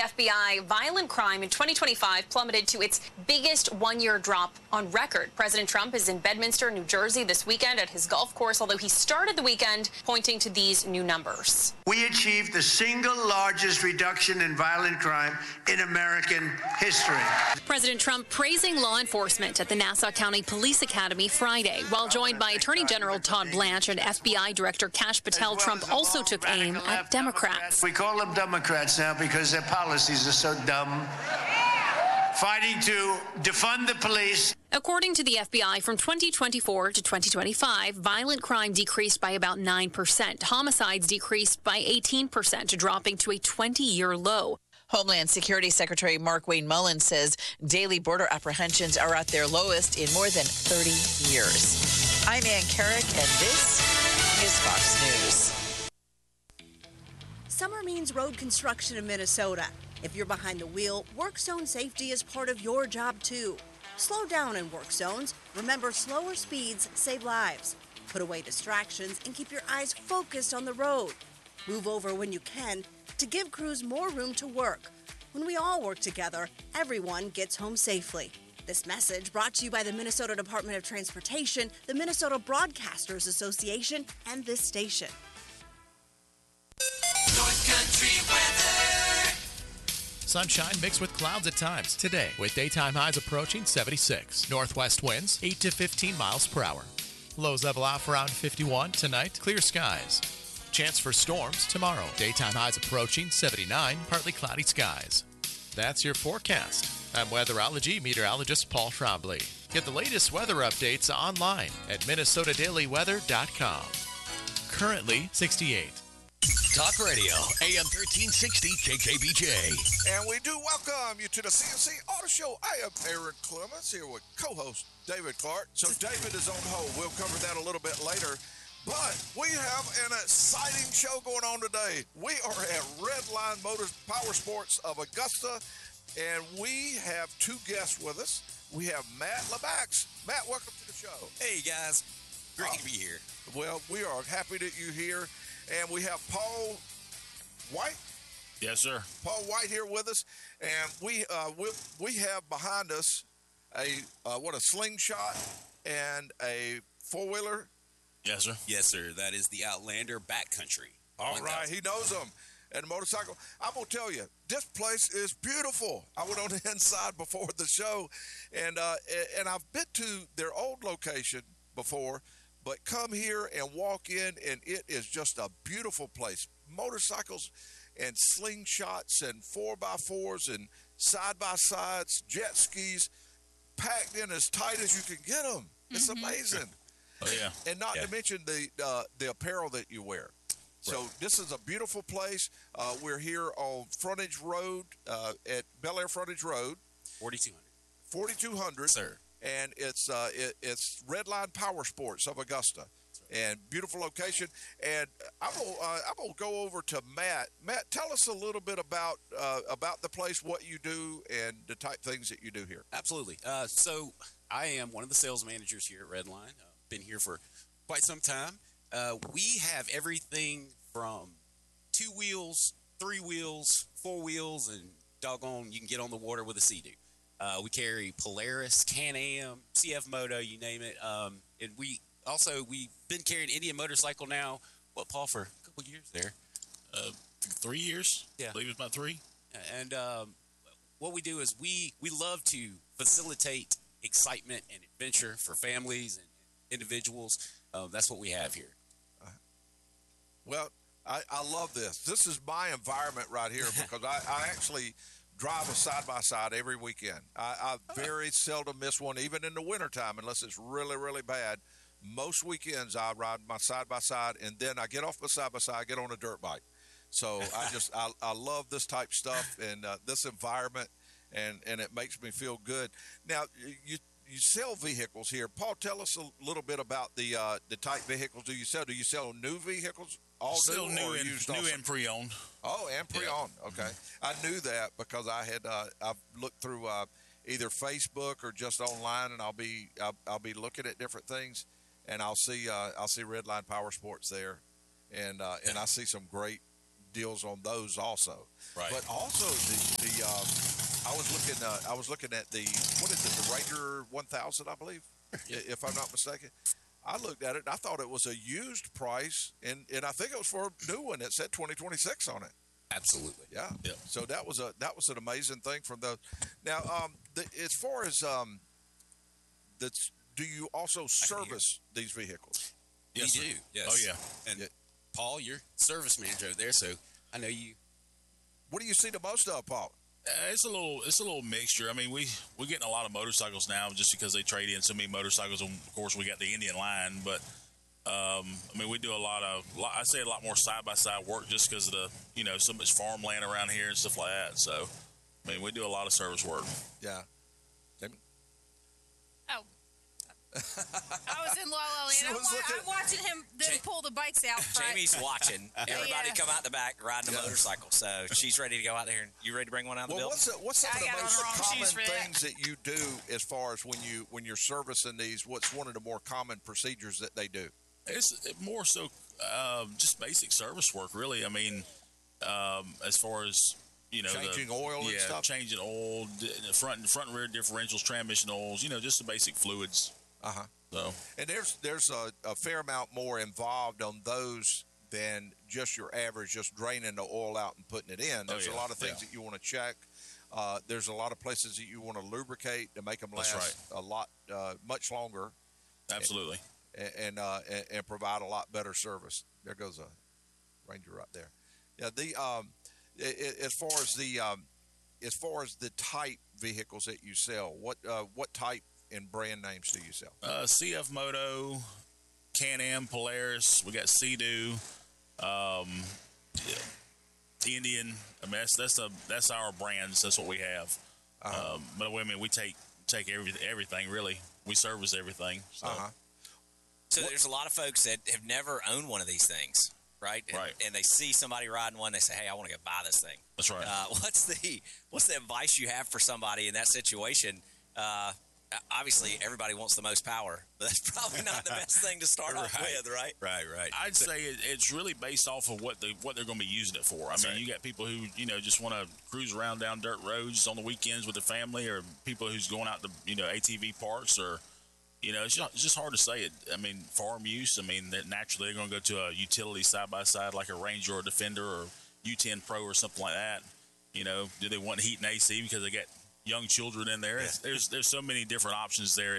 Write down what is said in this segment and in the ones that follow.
FBI, violent crime in 2025 plummeted to its biggest one-year drop on record. President Trump is in Bedminster, New Jersey this weekend at his golf course, although he started the weekend pointing to these new numbers. We achieved the single largest reduction in violent crime in American history. President Trump praising law enforcement at the Nassau County Police Academy Friday. While joined by Attorney General Todd Blanche and FBI Director Kash Patel, Trump also took aim at Democrats. We call them Democrats now because their policies are so dumb. Fighting to defund the police. According to the FBI, from 2024 to 2025, violent crime decreased by about 9%. Homicides decreased by 18%, dropping to a 20-year low. Homeland Security Secretary Markwayne Mullin says daily border apprehensions are at their lowest in more than 30 years. I'm Ann Carrick, and this is Fox News. Summer means road construction in Minnesota. If you're behind the wheel, work zone safety is part of your job too. Slow down in work zones. Remember, slower speeds save lives. Put away distractions and keep your eyes focused on the road. Move over when you can to give crews more room to work. When we all work together, everyone gets home safely. This message brought to you by the Minnesota Department of Transportation, the Minnesota Broadcasters Association, and this station. North Country weather. Sunshine mixed with clouds at times today, with daytime highs approaching 76. Northwest winds 8 to 15 miles per hour. Lows level off around 51 tonight. Clear skies. Chance for storms tomorrow. Daytime highs approaching 79. Partly cloudy skies. That's your forecast. I'm weatherology meteorologist Paul Trombley. Get the latest weather updates online at minnesotadailyweather.com. Currently 68. Talk Radio, AM 1360 KKBJ. And we do welcome you to the CNC Auto Show. I am Aaron Clements here with co-host David Clark. So David is on hold. We'll cover that a little bit later. But we have an exciting show going on today. We are at Redline Motors Power Sports of Augusta, and we have two guests with us. We have Matt LeBax. Matt, welcome to the show. Hey, guys. Great to be here. Well, we are happy that you're here. And we have Paul White. Yes, sir. Paul White here with us, and we have behind us a slingshot and a four-wheeler. Yes, sir. Yes, sir. That is the Outlander Backcountry. All right, he knows them. And the motorcycle. I'm gonna tell you, this place is beautiful. I went on the inside before the show, and I've been to their old location before. But come here and walk in, and it is just a beautiful place. Motorcycles and slingshots and 4x4s and side-by-sides, jet skis, packed in as tight as you can get them. It's amazing. Oh, yeah. And not to mention the apparel that you wear. So this is a beautiful place. We're here on Frontage Road, at Bel Air Frontage Road. 4200. 4200. Sir. And it's Redline Power Sports of Augusta, and beautiful location. And I'm gonna go over to Matt. Matt, tell us a little bit about the place, what you do, and the type things that you do here. Absolutely. So I am one of the sales managers here at Redline. Been here for quite some time. We have everything from 2 wheels, 3 wheels, 4 wheels, and doggone, you can get on the water with a Sea-Doo. We carry Polaris, Can-Am, CF Moto, you name it. And we've been carrying Indian Motorcycle now, Paul, for a couple of years there? 3 years. Yeah. I believe it's about 3. And what we do is we love to facilitate excitement and adventure for families and individuals. That's what we have here. Well, I love this. This is my environment right here because I actually drive a side-by-side every weekend. I very seldom miss one, even in the wintertime, unless it's really, really bad. Most weekends I ride my side-by-side, and then I get off my side-by-side, get on a dirt bike. So I love this type stuff and this environment, and it makes me feel good. Now, you sell vehicles here. Paul, tell us a little bit about the type vehicles do you sell? Do you sell new vehicles? All Still new or and used new also? and pre-owned. Oh, and pre-owned. Okay, I knew that because I had I've looked through either Facebook or just online, and I'll be looking at different things, and I'll see Redline Power Sports there, and I see some great deals on those also. Right. But also I was looking at the what is it, the Ranger 1000, I believe, if I'm not mistaken. I looked at it and I thought it was a used price, and I think it was for a new one. It said 2026 on it. Absolutely. Yeah. Yep. So that was an amazing thing from those. Now, as far as do you also service these vehicles? Yes, we do. Yes. Oh, yeah. And Paul, you're service manager over there, so I know you. What do you see the most of, Paul? It's a little mixture. I mean, we're getting a lot of motorcycles now just because they trade in so many motorcycles. And of course, we got the Indian line, but I mean, we do a lot more side by side work just because of the so much farmland around here and stuff like that. So, I mean, we do a lot of service work. Yeah. Oh. I was in La La Land. I'm watching him pull the bikes out front. Jamie's watching everybody come out the back riding a motorcycle, so she's ready to go out there. You ready to bring one out of the building? What's some of the most common things that you do as far as when you're servicing these? What's one of the more common procedures that they do? It's more so just basic service work, really. I mean, as far as changing oil and stuff. Changing oil, front and rear differentials, transmission oils. Just the basic fluids. So, and there's a fair amount more involved on those than just your average, just draining the oil out and putting it in. There's a lot of things that you want to check. There's a lot of places that you want to lubricate to make them last a lot, much longer. Absolutely. And provide a lot better service. There goes a Ranger right there. Yeah. As far as the type vehicles that you sell, what type and brand names do you sell? CF Moto, Can-Am, Polaris. We got Sea-Doo, Indian. I mean, that's our brands. That's what we have. But I mean, we take everything really. We service everything. So. So there's a lot of folks that have never owned one of these things, right? And they see somebody riding one, they say, "Hey, I want to go buy this thing." That's right. What's the advice you have for somebody in that situation? Obviously, everybody wants the most power, but that's probably not the best thing to start off with, right? Right. I'd say it's really based off of what they're going to be using it for. I mean, you got people who just want to cruise around down dirt roads on the weekends with their family, or people who's going out to ATV parks, or it's just hard to say it. I mean, farm use. I mean, that naturally they're going to go to a utility side by side like a Ranger or a Defender or U10 Pro or something like that. Do they want heat and AC because they got young children in there? There's so many different options there.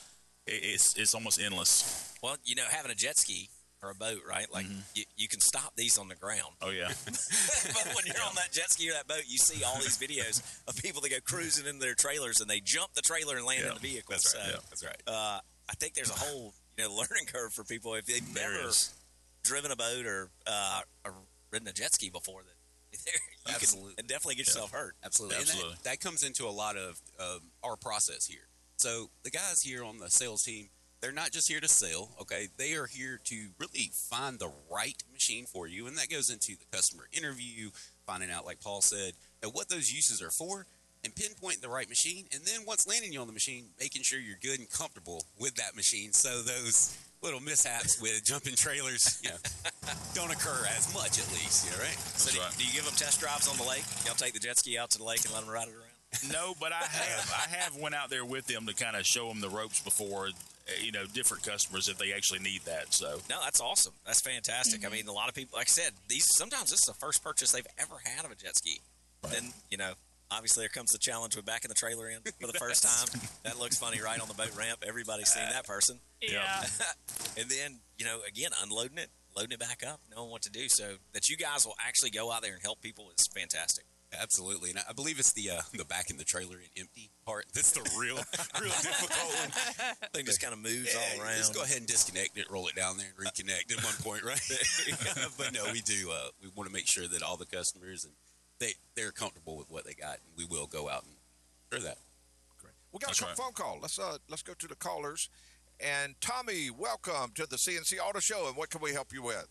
It's almost endless. Well, having a jet ski or a boat, right? Like you can stop these on the ground. Oh yeah. But when you're on that jet ski or that boat, you see all these videos of people that go cruising into their trailers and they jump the trailer and land in the vehicle. That's right. That's right. I think there's a whole learning curve for people if they've never driven a boat or ridden a jet ski before. You can definitely get yourself hurt. Absolutely. And that comes into a lot of our process here. So the guys here on the sales team, they're not just here to sell, okay? They are here to really find the right machine for you, and that goes into the customer interview, finding out, like Paul said, what those uses are for, and pinpointing the right machine, and then once landing you on the machine, making sure you're good and comfortable with that machine so those little mishaps with jumping trailers, don't occur as much, at least, right? So do you give them test drives on the lake? Y'all take the jet ski out to the lake and let them ride it around? No, but I have went out there with them to kind of show them the ropes before, different customers if they actually need that. So no, that's awesome. That's fantastic. I mean, a lot of people, like I said, sometimes this is the first purchase they've ever had of a jet ski. Right. Then, obviously there comes the challenge with backing the trailer in for the first time. That looks funny, right, on the boat ramp. Everybody's seen that person. Yeah. And then, again, unloading it, loading it back up, knowing what to do. So that you guys will actually go out there and help people is fantastic. Absolutely, and I believe it's the backing the trailer and empty part that's the real difficult one. Thing just kind of moves all around. Just go ahead and disconnect it, roll it down there, and reconnect at one point, right? But no, we do. We want to make sure that all the customers and they're comfortable with what they got, and we will go out and do that. Great. We got a phone call. Let's go to the callers. And Tommy, welcome to the CNC Auto Show. And what can we help you with?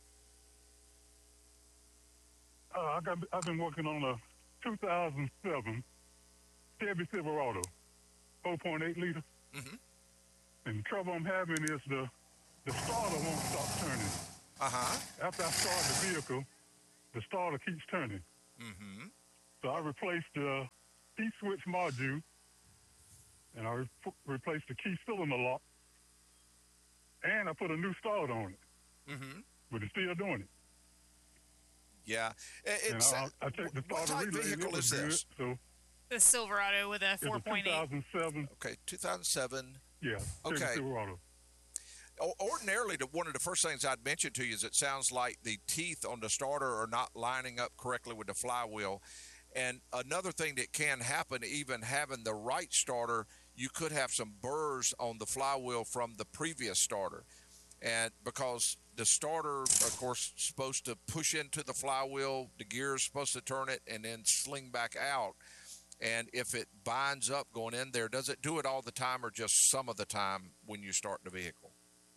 I've been working on a 2007 Chevy Silverado, 4.8 liter. Mm-hmm. And the trouble I'm having is the starter won't stop turning. Uh-huh. After I start the vehicle, the starter keeps turning. Mm-hmm. So I replaced the key switch module, and I replaced the key cylinder lock, and I put a new starter on it. Mm-hmm. But it's still doing it. Yeah. I checked the what starter type relay. vehicle is this? So The Silverado with a it's a 4.8. 2007. Okay, 2007. Yeah. Okay. Silverado. Ordinarily, one of the first things I'd mention to you is it sounds like the teeth on the starter are not lining up correctly with the flywheel. And another thing that can happen, even having the right starter, you could have some burrs on the flywheel from the previous starter. And because the starter, of course, is supposed to push into the flywheel, the gear is supposed to turn it and then sling back out. And if it binds up going in there, does it do it all the time or just some of the time when you start the vehicle?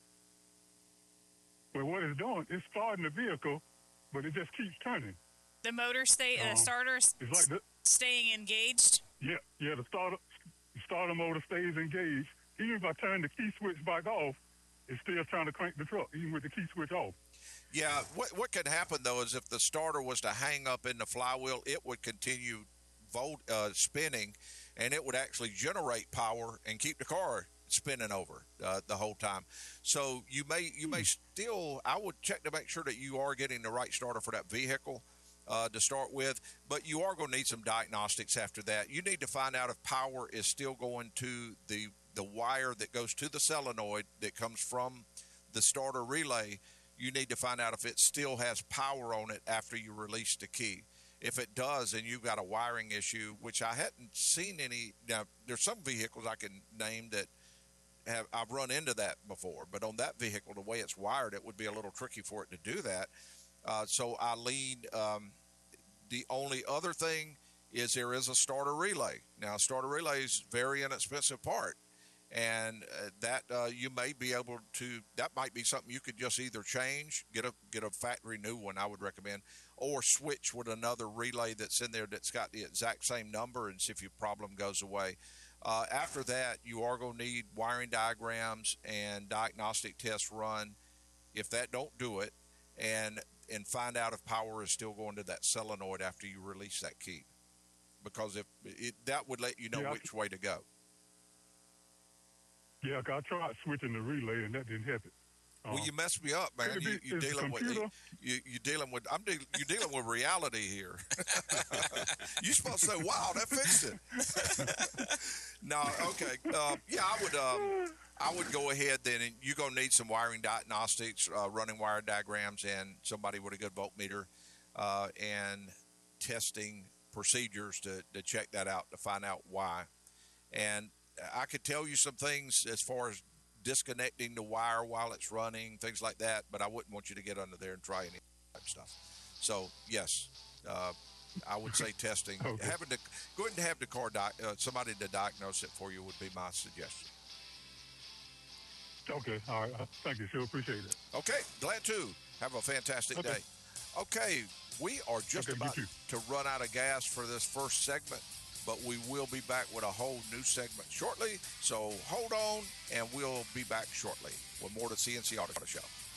Well, what it's doing, it's starting the vehicle, but it just keeps turning. The motor starter's It's like staying engaged. the starter motor stays engaged. Even if I turn the key switch back off, it's still trying to crank the truck, even with the key switch off. Yeah, what could happen, though, is if the starter was to hang up in the flywheel, it would continue spinning, and it would actually generate power and keep the car spinning over the whole time. So you may still, I would check to make sure that you are getting the right starter for that vehicle to start with, but you are going to need some diagnostics after that. You need to find out if power is still going to the wire that goes to the solenoid that comes from the starter relay. You need to find out if it still has power on it after you release the key. If it does, and you've got a wiring issue, which I hadn't seen any. Now, there's some vehicles I can name that I've run into that before, but on that vehicle, the way it's wired, it would be a little tricky for it to do that. So I lean. The only other thing is there is a starter relay. Now, starter relay is a very inexpensive part, and that you may be able to. That might be something you could just either change, get a factory new one, I would recommend, or switch with another relay that's in there that's got the exact same number and see if your problem goes away. After that, you are going to need wiring diagrams and diagnostic tests run. If that don't do it, and find out if power is still going to that solenoid after you release that key, because that would let you know which way to go. Yeah, I tried switching the relay, and that didn't help it. Well, you messed me up, man. You're dealing with reality here. You're supposed to say, "Wow, that fixed it." No, okay. I would go ahead then, and you're gonna need some wiring diagnostics, running wire diagrams, and somebody with a good voltmeter, and testing procedures to check that out to find out why. And I could tell you some things as far as disconnecting the wire while it's running, things like that, but I wouldn't want you to get under there and try any type stuff. So yes, I would say testing. Okay. Having to go ahead and have the car somebody to diagnose it for you would be my suggestion. Okay, all right. Thank you, sure. Appreciate it. Okay, glad to. Have a fantastic day. Okay, we are just about to run out of gas for this first segment, but we will be back with a whole new segment shortly. So hold on, and we'll be back shortly with more to CNC Auto Show.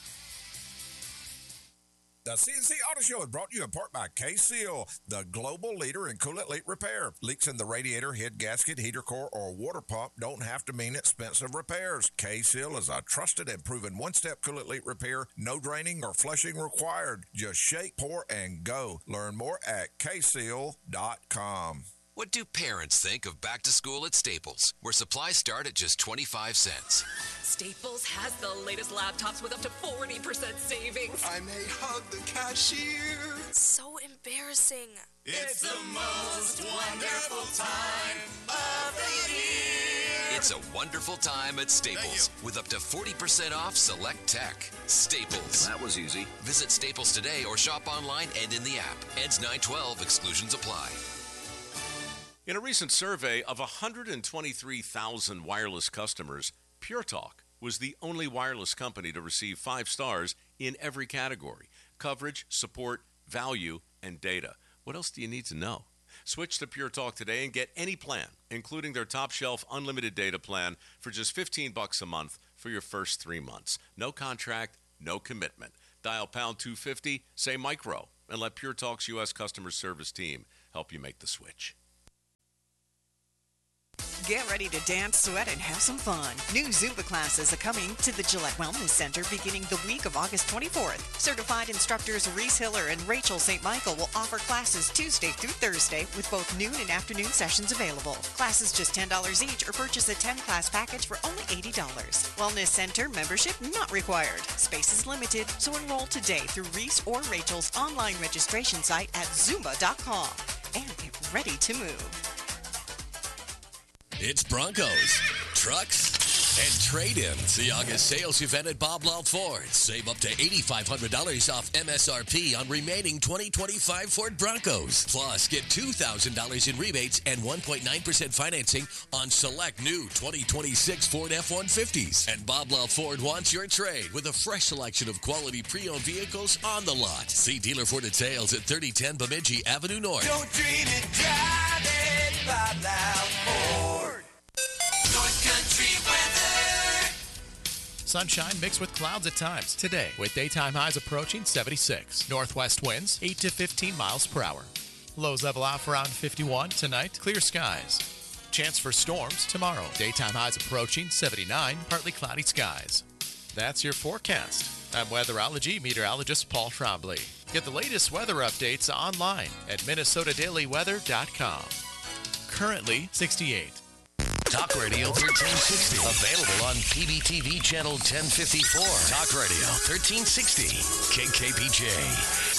The CNC Auto Show is brought to you in part by K-Seal, the global leader in coolant leak repair. Leaks in the radiator, head gasket, heater core, or water pump don't have to mean expensive repairs. K-Seal is a trusted and proven one-step coolant leak repair. No draining or flushing required. Just shake, pour, and go. Learn more at kseal.com. What do parents think of back to school at Staples, where supplies start at just 25 cents? Staples has the latest laptops with up to 40% savings. I may hug the cashier. So embarrassing. It's the most wonderful time of the year. It's a wonderful time at Staples with up to 40% off select tech. Staples. That was easy. Visit Staples today or shop online and in the app. Ends 9/12. Exclusions apply. In a recent survey of 123,000 wireless customers, Pure Talk was the only wireless company to receive 5 stars in every category: coverage, support, value, and data. What else do you need to know? Switch to Pure Talk today and get any plan, including their top shelf unlimited data plan, for just $15 a month for your first 3 months. No contract, no commitment. Dial pound 250, say micro. and let Pure Talk's U.S. customer service team help you make the switch. Get ready to dance, sweat, and have some fun. New Zumba classes are coming to the Gillette Wellness Center beginning the week of August 24th. Certified instructors Reese Hiller and Rachel St. Michael will offer classes Tuesday through Thursday with both noon and afternoon sessions available. Classes just $10 each or purchase a 10-class package for only $80. Wellness Center membership not required. Space is limited, so enroll today through Reese or Rachel's online registration site at Zumba.com and get ready to move. It's Broncos, trucks, and trade-ins. The August sales event at Bob Lalt Ford. Save up to $8,500 off MSRP on remaining 2025 Ford Broncos. Plus, get $2,000 in rebates and 1.9% financing on select new 2026 Ford F-150s. And Bob Lalt Ford wants your trade with a fresh selection of quality pre-owned vehicles on the lot. See dealer for details at 3010 Bemidji Avenue North. Don't dream it, drive it, Bob Lalt Ford. North Country weather. Sunshine mixed with clouds at times today, with daytime highs approaching 76. Northwest winds 8 to 15 miles per hour. Lows level off around 51 tonight. Clear skies. Chance for storms tomorrow. Daytime highs approaching 79. Partly cloudy skies. That's your forecast. I'm weatherology meteorologist Paul Trombley. Get the latest weather updates online at MinnesotaDailyWeather.com. Currently 68. Talk Radio 1360. Available on PBTV Channel 1054. Talk Radio 1360. KKPJ.